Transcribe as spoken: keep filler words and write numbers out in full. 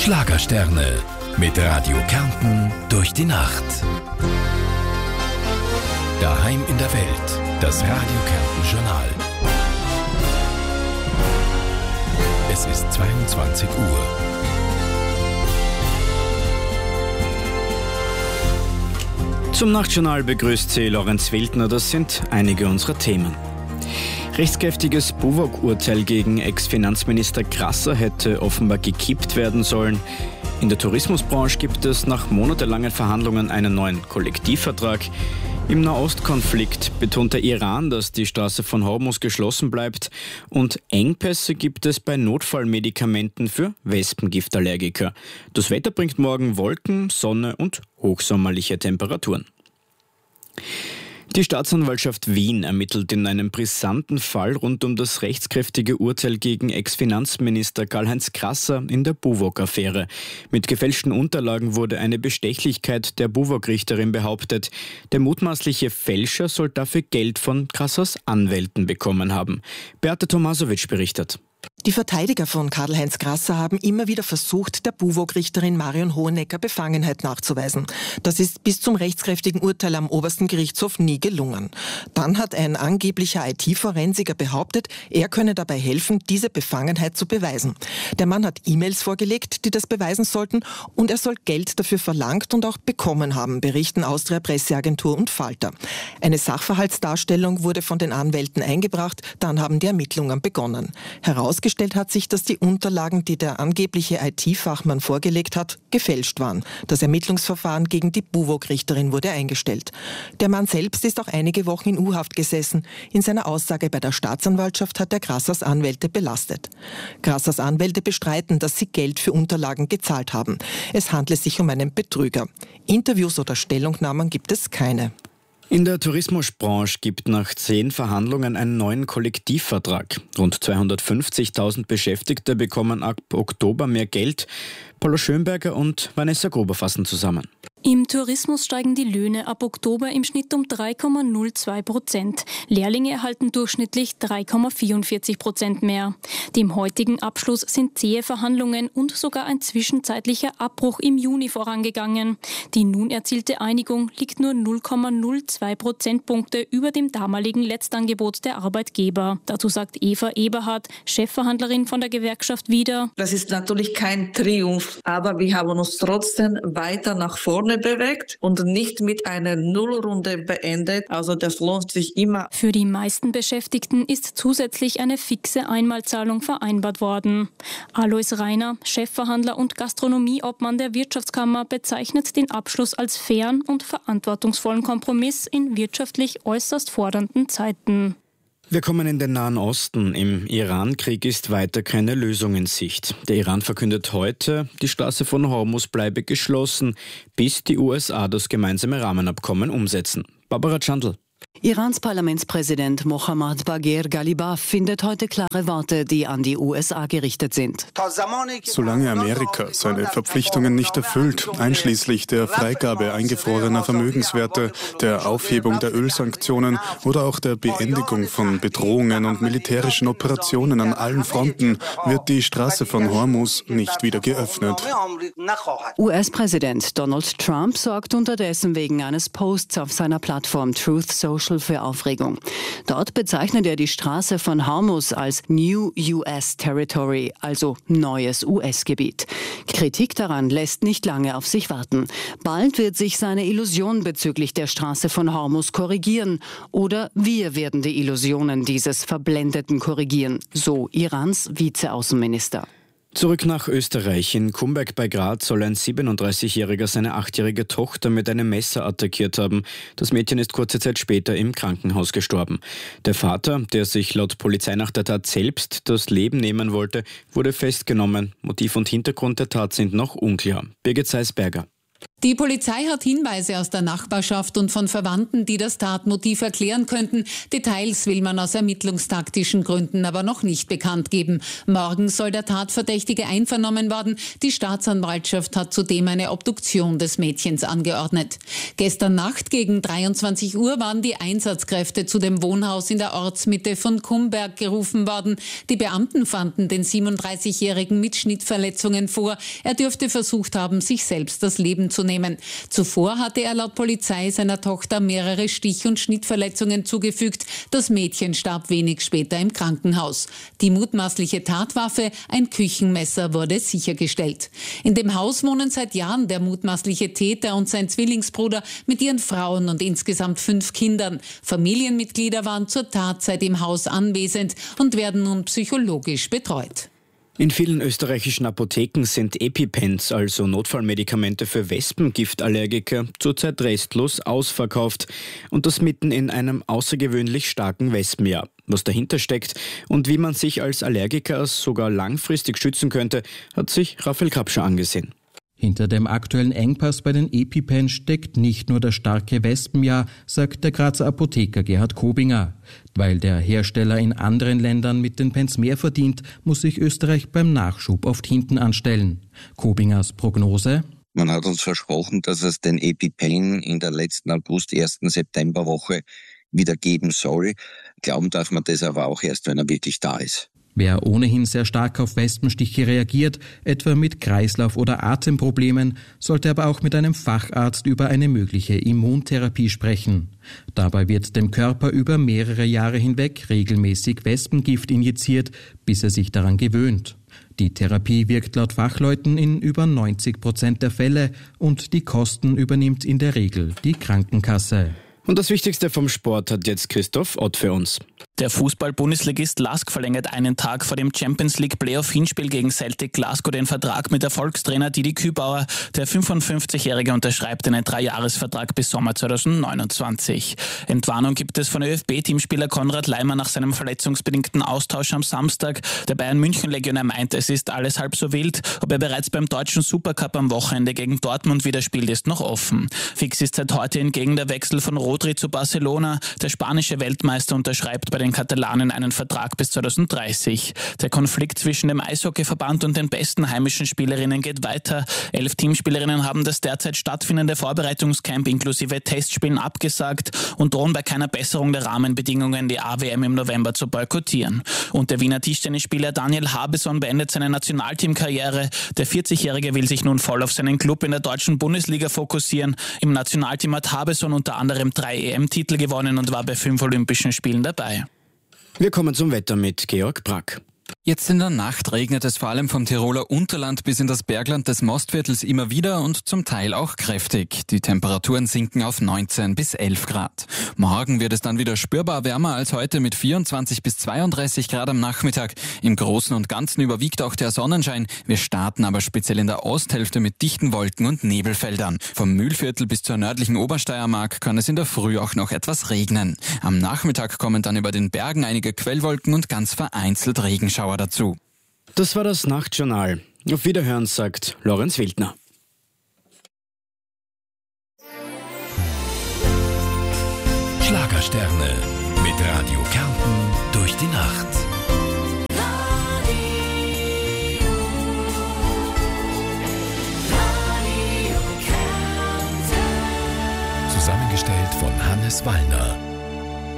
Schlagersterne mit Radio Kärnten durch die Nacht. Daheim in der Welt, das Radio Kärnten Journal. Es ist zweiundzwanzig Uhr. Zum Nachtjournal begrüßt Sie Lorenz Wildner. Das sind einige unserer Themen. Rechtskräftiges BUWOG-Urteil gegen Ex-Finanzminister Grasser hätte offenbar gekippt werden sollen. In der Tourismusbranche gibt es nach monatelangen Verhandlungen einen neuen Kollektivvertrag. Im Nahostkonflikt betont der Iran, dass die Straße von Hormuz geschlossen bleibt. Und Engpässe gibt es bei Notfallmedikamenten für Wespengiftallergiker. Das Wetter bringt morgen Wolken, Sonne und hochsommerliche Temperaturen. Die Staatsanwaltschaft Wien ermittelt in einem brisanten Fall rund um das rechtskräftige Urteil gegen Ex-Finanzminister Karl-Heinz Grasser in der BUWOG-Affäre. Mit gefälschten Unterlagen wurde eine Bestechlichkeit der BUWOG-Richterin behauptet. Der mutmaßliche Fälscher soll dafür Geld von Grassers Anwälten bekommen haben. Beate Tomasovic berichtet. Die Verteidiger von Karl-Heinz Grasser haben immer wieder versucht, der BUWOG-Richterin Marion Hohenecker Befangenheit nachzuweisen. Das ist bis zum rechtskräftigen Urteil am obersten Gerichtshof nie gelungen. Dann hat ein angeblicher I T-Forensiker behauptet, er könne dabei helfen, diese Befangenheit zu beweisen. Der Mann hat E-Mails vorgelegt, die das beweisen sollten, und er soll Geld dafür verlangt und auch bekommen haben, berichten Austria Presseagentur und Falter. Eine Sachverhaltsdarstellung wurde von den Anwälten eingebracht, dann haben die Ermittlungen begonnen. Herausgestellt hat sich, dass die Unterlagen, die der angebliche I T-Fachmann vorgelegt hat, gefälscht waren. Das Ermittlungsverfahren gegen die BUWOG-Richterin wurde eingestellt. Der Mann selbst ist auch einige Wochen in U-Haft gesessen. In seiner Aussage bei der Staatsanwaltschaft hat er Grassers Anwälte belastet. Grassers Anwälte bestreiten, dass sie Geld für Unterlagen gezahlt haben. Es handle sich um einen Betrüger. Interviews oder Stellungnahmen gibt es keine. In der Tourismusbranche gibt nach zehn Verhandlungen einen neuen Kollektivvertrag. Rund zweihundertfünfzigtausend Beschäftigte bekommen ab Oktober mehr Geld. Paula Schönberger und Vanessa Gruber fassen zusammen. Im Tourismus steigen die Löhne ab Oktober im Schnitt um drei Komma null zwei Prozent. Lehrlinge erhalten durchschnittlich drei Komma vierundvierzig Prozent mehr. Dem heutigen Abschluss sind zähe Verhandlungen und sogar ein zwischenzeitlicher Abbruch im Juni vorangegangen. Die nun erzielte Einigung liegt nur null Komma null zwei Prozentpunkte über dem damaligen Letztangebot der Arbeitgeber. Dazu sagt Eva Eberhardt, Chefverhandlerin von der Gewerkschaft wieder: Das ist natürlich kein Triumph, aber wir haben uns trotzdem weiter nach vorne bewegt und nicht mit einer Nullrunde beendet. Also das lohnt sich immer. Für die meisten Beschäftigten ist zusätzlich eine fixe Einmalzahlung vereinbart worden. Alois Reiner, Chefverhandler und Gastronomieobmann der Wirtschaftskammer, bezeichnet den Abschluss als fairen und verantwortungsvollen Kompromiss in wirtschaftlich äußerst fordernden Zeiten. Wir kommen in den Nahen Osten. Im Iran-Krieg ist weiter keine Lösung in Sicht. Der Iran verkündet heute, die Straße von Hormuz bleibe geschlossen, bis die U S A das gemeinsame Rahmenabkommen umsetzen. Barbara Chandl. Irans Parlamentspräsident Mohammad Bagher Ghalibaf findet heute klare Worte, die an die U S A gerichtet sind. Solange Amerika seine Verpflichtungen nicht erfüllt, einschließlich der Freigabe eingefrorener Vermögenswerte, der Aufhebung der Ölsanktionen oder auch der Beendigung von Bedrohungen und militärischen Operationen an allen Fronten, wird die Straße von Hormuz nicht wieder geöffnet. U S-Präsident Donald Trump sorgt unterdessen wegen eines Posts auf seiner Plattform Truth Social für Aufregung. Dort bezeichnet er die Straße von Hormuz als New U S Territory, also neues U S-Gebiet. Kritik daran lässt nicht lange auf sich warten. Bald wird sich seine Illusion bezüglich der Straße von Hormuz korrigieren. Oder wir werden die Illusionen dieses Verblendeten korrigieren, so Irans Vizeaußenminister. Zurück nach Österreich. In Kumberg bei Graz soll ein siebenunddreißigjähriger seine achtjährige Tochter mit einem Messer attackiert haben. Das Mädchen ist kurze Zeit später im Krankenhaus gestorben. Der Vater, der sich laut Polizei nach der Tat selbst das Leben nehmen wollte, wurde festgenommen. Motiv und Hintergrund der Tat sind noch unklar. Birgit Seisberger. Die Polizei hat Hinweise aus der Nachbarschaft und von Verwandten, die das Tatmotiv erklären könnten. Details will man aus ermittlungstaktischen Gründen aber noch nicht bekannt geben. Morgen soll der Tatverdächtige einvernommen werden. Die Staatsanwaltschaft hat zudem eine Obduktion des Mädchens angeordnet. Gestern Nacht gegen dreiundzwanzig Uhr waren die Einsatzkräfte zu dem Wohnhaus in der Ortsmitte von Kumberg gerufen worden. Die Beamten fanden den siebenunddreißigjährigen mit Schnittverletzungen vor. Er dürfte versucht haben, sich selbst das Leben zu nehmen. Zuvor hatte er laut Polizei seiner Tochter mehrere Stich- und Schnittverletzungen zugefügt. Das Mädchen starb wenig später im Krankenhaus. Die mutmaßliche Tatwaffe, ein Küchenmesser, wurde sichergestellt. In dem Haus wohnen seit Jahren der mutmaßliche Täter und sein Zwillingsbruder mit ihren Frauen und insgesamt fünf Kindern. Familienmitglieder waren zur Tatzeit im Haus anwesend und werden nun psychologisch betreut. In vielen österreichischen Apotheken sind EpiPens, also Notfallmedikamente für Wespengiftallergiker, zurzeit restlos ausverkauft. Und das mitten in einem außergewöhnlich starken Wespenjahr. Was dahinter steckt und wie man sich als Allergiker sogar langfristig schützen könnte, hat sich Raphael Kapscher angesehen. Hinter dem aktuellen Engpass bei den EpiPens steckt nicht nur das starke Wespenjahr, sagt der Grazer Apotheker Gerhard Kobinger. Weil der Hersteller in anderen Ländern mit den Pens mehr verdient, muss sich Österreich beim Nachschub oft hinten anstellen. Kobingers Prognose? Man hat uns versprochen, dass es den EpiPen in der letzten August-, ersten Septemberwoche wieder geben soll. Glauben darf man das aber auch erst, wenn er wirklich da ist. Wer ohnehin sehr stark auf Wespenstiche reagiert, etwa mit Kreislauf- oder Atemproblemen, sollte aber auch mit einem Facharzt über eine mögliche Immuntherapie sprechen. Dabei wird dem Körper über mehrere Jahre hinweg regelmäßig Wespengift injiziert, bis er sich daran gewöhnt. Die Therapie wirkt laut Fachleuten in über neunzig Prozent der Fälle und die Kosten übernimmt in der Regel die Krankenkasse. Und das Wichtigste vom Sport hat jetzt Christoph Ott für uns. Der Fußball-Bundesligist Lask verlängert einen Tag vor dem Champions-League-Playoff-Hinspiel gegen Celtic Glasgow den Vertrag mit Erfolgstrainer Didi Kübauer. Der fünfundfünfzigjährige unterschreibt einen Dreijahresvertrag bis Sommer zweitausendneunundzwanzig. Entwarnung gibt es von ÖFB-Teamspieler Konrad Leimer nach seinem verletzungsbedingten Austausch am Samstag. Der Bayern-München-Legionär meint, es ist alles halb so wild. Ob er bereits beim deutschen Supercup am Wochenende gegen Dortmund wieder spielt, ist noch offen. Fix ist seit heute hingegen der Wechsel von Rodri zu Barcelona. Der spanische Weltmeister unterschreibt bei den Katalanen einen Vertrag bis zweitausenddreißig. Der Konflikt zwischen dem Eishockeyverband und den besten heimischen Spielerinnen geht weiter. Elf Teamspielerinnen haben das derzeit stattfindende Vorbereitungscamp inklusive Testspielen abgesagt und drohen bei keiner Besserung der Rahmenbedingungen die A W M im November zu boykottieren. Und der Wiener Tischtennisspieler Daniel Habeson beendet seine Nationalteamkarriere. Der vierzigjährige will sich nun voll auf seinen Club in der deutschen Bundesliga fokussieren. Im Nationalteam hat Habeson unter anderem drei E M-Titel gewonnen und war bei fünf Olympischen Spielen dabei. Wir kommen zum Wetter mit Georg Brack. Jetzt in der Nacht regnet es vor allem vom Tiroler Unterland bis in das Bergland des Mostviertels immer wieder und zum Teil auch kräftig. Die Temperaturen sinken auf neunzehn bis elf Grad. Morgen wird es dann wieder spürbar wärmer als heute mit vierundzwanzig bis zweiunddreißig Grad am Nachmittag. Im Großen und Ganzen überwiegt auch der Sonnenschein. Wir starten aber speziell in der Osthälfte mit dichten Wolken und Nebelfeldern. Vom Mühlviertel bis zur nördlichen Obersteiermark kann es in der Früh auch noch etwas regnen. Am Nachmittag kommen dann über den Bergen einige Quellwolken und ganz vereinzelt Regenschauer dazu. Das war das Nachtjournal. Auf Wiederhören, sagt Lorenz Wildner. Schlagersterne mit Radio Kärnten durch die Nacht. Zusammengestellt von Hannes Wallner.